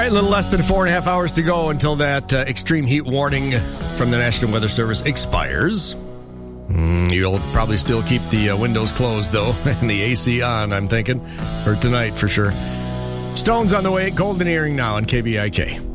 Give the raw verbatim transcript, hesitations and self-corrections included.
right, a little less than four and a half hours to go until that uh, extreme heat warning from the National Weather Service expires. Mm, you'll probably still keep the uh, windows closed, though, and the A C on, I'm thinking, for tonight for sure. Stones on the way, Golden Earring now on K B I K.